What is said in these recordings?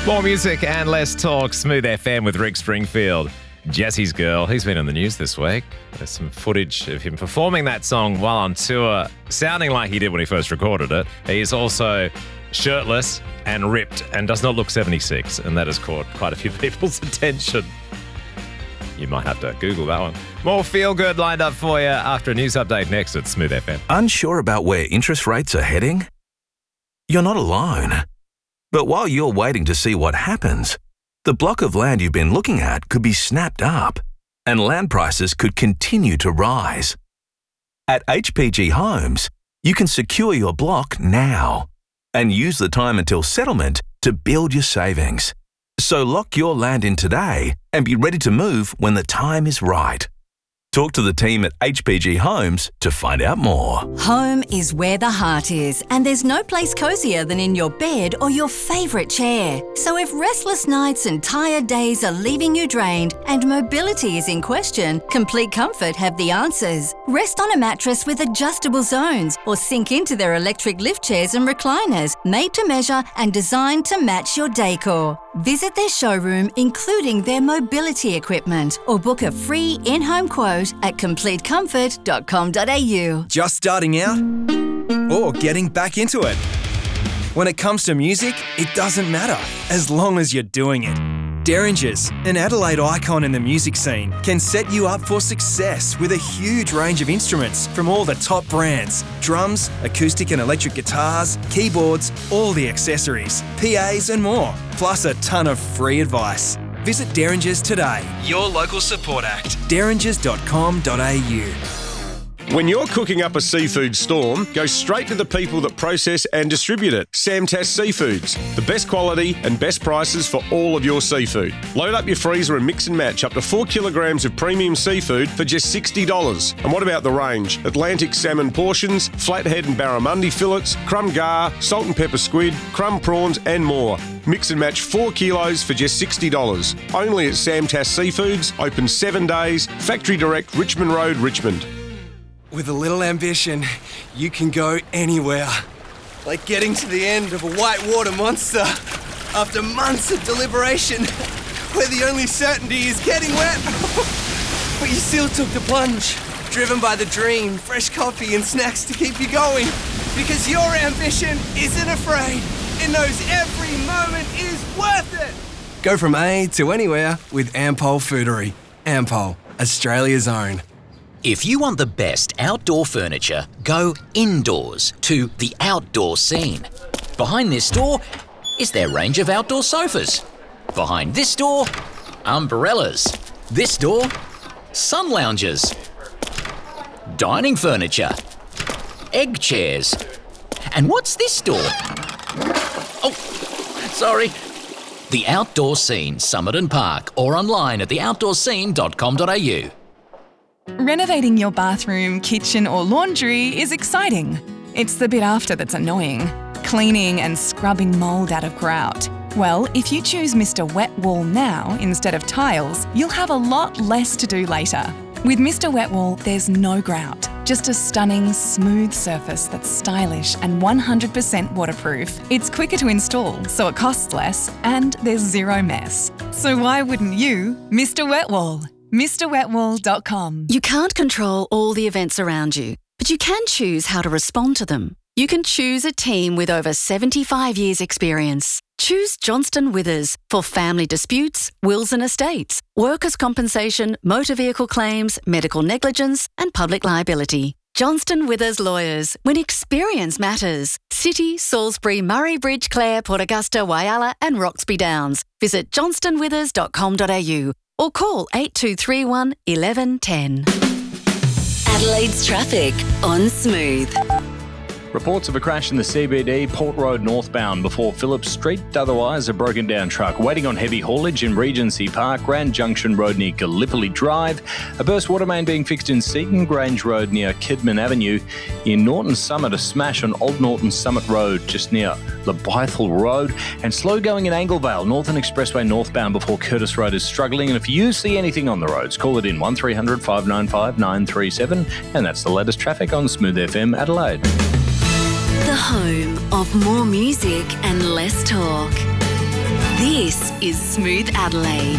More music and less talk. Smooth FM with Rick Springfield. Jesse's Girl. He's been on the news this week. There's some footage of him performing that song while on tour, sounding like he did when he first recorded it. He is also shirtless and ripped and does not look 76, and that has caught quite a few people's attention. You might have to Google that one. More Feel Good lined up for you after a news update next at Smooth FM. Unsure about where interest rates are heading? You're not alone. But while you're waiting to see what happens, the block of land you've been looking at could be snapped up, and land prices could continue to rise. At HPG Homes, you can secure your block now and use the time until settlement to build your savings. So lock your land in today and be ready to move when the time is right. Talk to the team at HPG Homes to find out more. Home is where the heart is, and there's no place cozier than in your bed or your favourite chair. So if restless nights and tired days are leaving you drained and mobility is in question, Complete Comfort have the answers. Rest on a mattress with adjustable zones or sink into their electric lift chairs and recliners, made to measure and designed to match your decor. Visit their showroom, including their mobility equipment, or book a free in-home quote at completecomfort.com.au. Just starting out or getting back into it? When it comes to music, it doesn't matter as long as you're doing it. Derringers, an Adelaide icon in the music scene, can set you up for success with a huge range of instruments from all the top brands: drums, acoustic and electric guitars, keyboards, all the accessories, PAs and more, plus a ton of free advice. Visit Derringers today, your local support act, derringers.com.au. When you're cooking up a seafood storm, go straight to the people that process and distribute it. Samtas Seafoods, the best quality and best prices for all of your seafood. Load up your freezer and mix and match up to 4 kilograms of premium seafood for just $60. And what about the range? Atlantic salmon portions, flathead and barramundi fillets, crumb gar, salt and pepper squid, crumb prawns and more. Mix and match 4 kilos for just $60. Only at Samtas Seafoods, open 7 days, Factory Direct, Richmond Road, Richmond. With a little ambition, you can go anywhere. Like getting to the end of a whitewater monster after months of deliberation, where the only certainty is getting wet. But you still took the plunge, driven by the dream, fresh coffee and snacks to keep you going. Because your ambition isn't afraid. It knows every moment is worth it. Go from A to anywhere with Ampol Foodery. Ampol, Australia's own. If you want the best outdoor furniture, go indoors to the Outdoor Scene. Behind this door is their range of outdoor sofas. Behind this door, umbrellas. This door, sun lounges. Dining furniture. Egg chairs. And what's this door? Oh, sorry. The Outdoor Scene, Somerton Park, or online at theoutdoorscene.com.au. Renovating your bathroom, kitchen or laundry is exciting. It's the bit after that's annoying. Cleaning and scrubbing mould out of grout. Well, if you choose Mr. Wet Wall now instead of tiles, you'll have a lot less to do later. With Mr. Wet Wall, there's no grout. Just a stunning, smooth surface that's stylish and 100% waterproof. It's quicker to install, so it costs less, and there's zero mess. So why wouldn't you? Mr. Wet Wall. MrWetWall.com. You can't control all the events around you, but you can choose how to respond to them. You can choose a team with over 75 years' experience. Choose Johnston Withers for family disputes, wills and estates, workers' compensation, motor vehicle claims, medical negligence and public liability. Johnston Withers Lawyers, when experience matters. City, Salisbury, Murray Bridge, Clare, Port Augusta, Whyalla and Roxby Downs. Visit johnstonwithers.com.au or call 8231 1110. Adelaide's traffic on Smooth. Reports of a crash in the CBD, Port Road northbound before Phillips Street. Otherwise, a broken down truck waiting on heavy haulage in Regency Park, Grand Junction Road near Gallipoli Drive. A burst water main being fixed in Seaton Grange Road near Kidman Avenue. In Norton Summit, a smash on Old Norton Summit Road just near Lebythal Road. And slow going in Anglevale, Northern Expressway northbound before Curtis Road is struggling. And if you see anything on the roads, call it in 1300 595 937. And that's the latest traffic on Smooth FM Adelaide. The home of more music and less talk. This is Smooth Adelaide.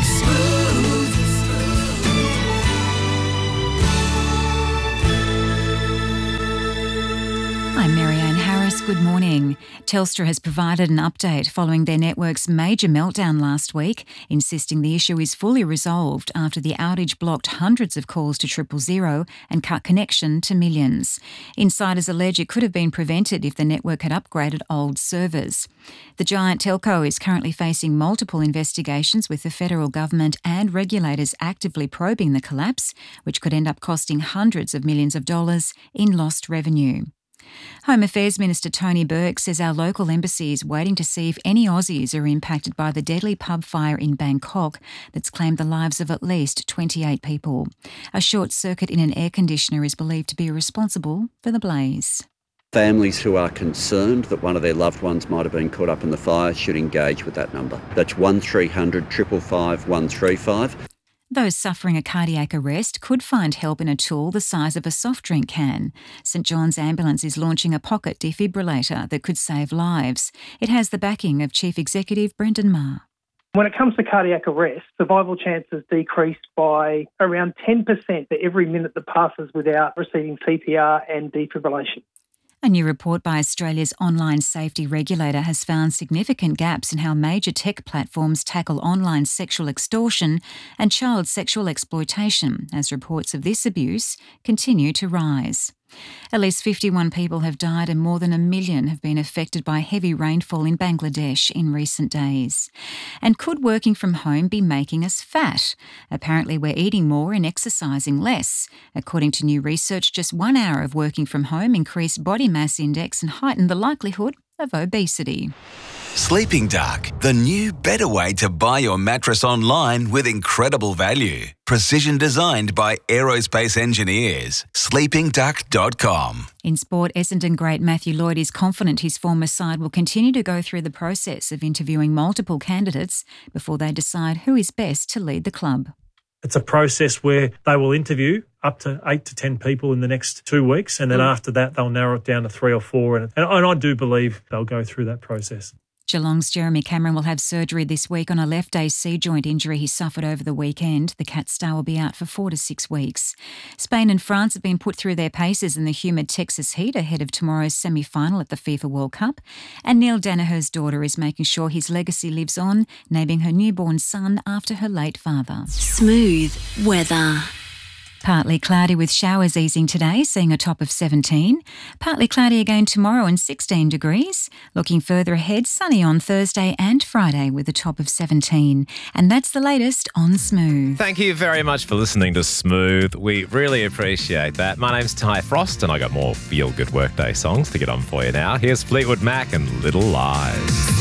I'm Marianne Harris. Good morning. Telstra has provided an update following their network's major meltdown last week, insisting the issue is fully resolved after the outage blocked hundreds of calls to 000 and cut connection to millions. Insiders allege it could have been prevented if the network had upgraded old servers. The giant telco is currently facing multiple investigations with the federal government and regulators actively probing the collapse, which could end up costing hundreds of millions of dollars in lost revenue. Home Affairs Minister Tony Burke says our local embassy is waiting to see if any Aussies are impacted by the deadly pub fire in Bangkok that's claimed the lives of at least 28 people. A short circuit in an air conditioner is believed to be responsible for the blaze. Families who are concerned that one of their loved ones might have been caught up in the fire should engage with that number. That's 1300 555 135. Those suffering a cardiac arrest could find help in a tool the size of a soft drink can. St John's Ambulance is launching a pocket defibrillator that could save lives. It has the backing of Chief Executive Brendan Maher. When it comes to cardiac arrest, survival chances decreased by around 10% for every minute that passes without receiving CPR and defibrillation. A new report by Australia's online safety regulator has found significant gaps in how major tech platforms tackle online sexual extortion and child sexual exploitation, as reports of this abuse continue to rise. At least 51 people have died and more than 1 million have been affected by heavy rainfall in Bangladesh in recent days. And could working from home be making us fat? Apparently we're eating more and exercising less. According to new research, just 1 hour of working from home increased body mass index and heightened the likelihood of obesity. Sleeping Dark, the new, better way to buy your mattress online with incredible value. Precision designed by aerospace engineers. sleepingduck.com. In sport, Essendon great Matthew Lloyd is confident his former side will continue to go through the process of interviewing multiple candidates before they decide who is best to lead the club. It's a process where they will interview up to 8 to 10 people in the next 2 weeks, and then after that they'll narrow it down to 3 or 4, and I do believe they'll go through that process. Geelong's Jeremy Cameron will have surgery this week on a left AC joint injury he suffered over the weekend. The Cat star will be out for 4 to 6 weeks. Spain and France have been put through their paces in the humid Texas heat ahead of tomorrow's semi-final at the FIFA World Cup. And Neil Danaher's daughter is making sure his legacy lives on, naming her newborn son after her late father. Smooth weather. Partly cloudy with showers easing today, seeing a top of 17. Partly cloudy again tomorrow and 16 degrees. Looking further ahead, sunny on Thursday and Friday with a top of 17. And that's the latest on Smooth. Thank you very much for listening to Smooth. We really appreciate that. My name's Ty Frost and I got more feel-good workday songs to get on for you now. Here's Fleetwood Mac and Little Lies.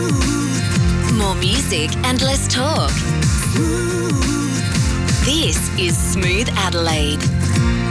More music and less talk. This is Smooth Adelaide.